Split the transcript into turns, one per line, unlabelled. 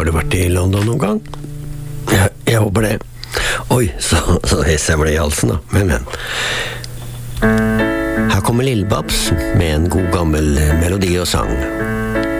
Har du vært i London noen gang? Jeg håper det. Oi, så hes jeg ble i halsen da. Men. Her kommer Lille Babs med en god gammel melodi og sang.